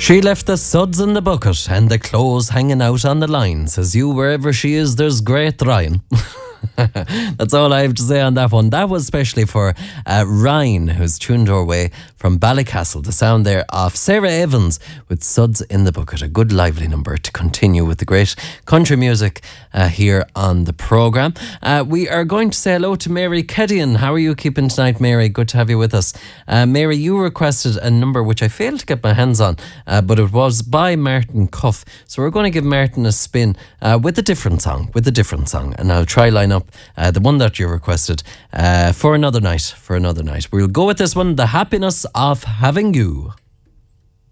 She left the suds in the bucket and the clothes hanging out on the line. Says you, wherever she is, there's great Ryan. That's all I have to say on that one. That was especially for Ryan, who's tuned our way from Ballycastle. The sound there of Sarah Evans with Suds in the Bucket. A good lively number to continue with the great country music here on the programme. We are going to say hello to Mary Kedian. How are you keeping tonight, Mary? Good to have you with us. Mary, you requested a number which I failed to get my hands on, but it was by Martin Cuff. So we're going to give Martin a spin with a different song, and I'll try line up the one that you requested for another night. We'll go with this one, The Happiness of Having You.